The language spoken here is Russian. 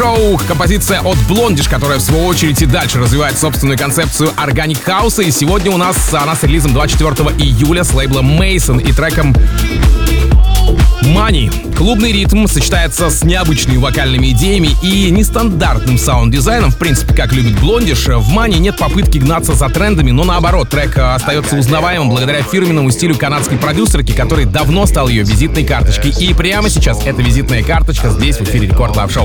Композиция от Blondish, которая в свою очередь и дальше развивает собственную концепцию органик хауса. И сегодня у нас она с релизом 24 июля с лейблом Mason и треком Money. Клубный ритм сочетается с необычными вокальными идеями и нестандартным саунд-дизайном, в принципе, как любит Blondish. В Money нет попытки гнаться за трендами, но наоборот, трек остается узнаваемым благодаря фирменному стилю канадской продюсерки, который давно стал ее визитной карточкой. И прямо сейчас эта визитная карточка здесь в эфире Рекорд Клаб Шоу.